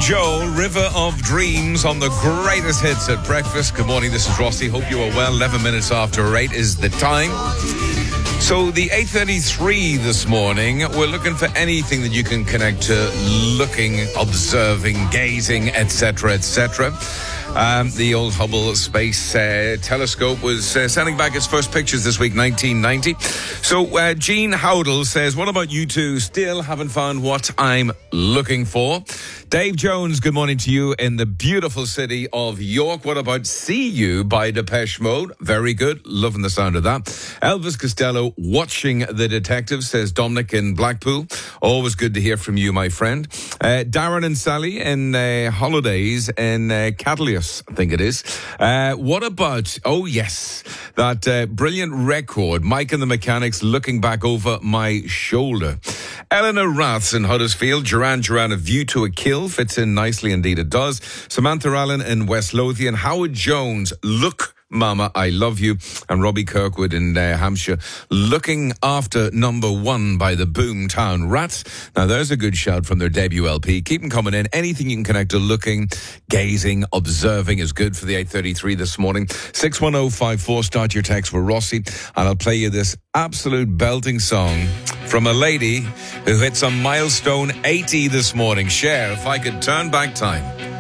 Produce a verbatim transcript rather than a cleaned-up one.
Joel, River of Dreams on the greatest hits at breakfast. Good morning, this is Rossi. Hope you are well. eleven minutes after eight is the time. So the eight thirty-three this morning, we're looking for anything that you can connect to looking, observing, gazing, et cetera, et cetera. Um, the old Hubble Space uh, Telescope was uh, sending back its first pictures this week, nineteen ninety. So uh, Gene Howdle says, what about you two? Still haven't found what I'm looking for. Dave Jones, good morning to you in the beautiful city of York. What about See You by Depeche Mode? Very good. Loving the sound of that. Elvis Costello, Watching the Detective, says Dominic in Blackpool. Always good to hear from you, my friend. Uh, Darren and Sally in uh, Holidays in uh, Catalius, I think it is. Uh, what about, oh yes, that uh, brilliant record, Mike and the Mechanics, Looking Back Over My Shoulder. Eleanor Raths in Huddersfield, Duran Duran, A View to a Kill, fits in nicely, indeed it does. Samantha Allen in West Lothian, Howard Jones, Look Mama, I Love You, and Robbie Kirkwood in uh, Hampshire, Looking After Number One by the Boomtown Rats. Now there's a good shout from their debut L P. Keep them coming in. Anything you can connect to looking, gazing, observing is good for the eight thirty-three this morning. six one oh five four, start your text for Rossi, and I'll play you this absolute belting song from a lady who hit some milestone eighty this morning. Cher, If I Could Turn Back Time.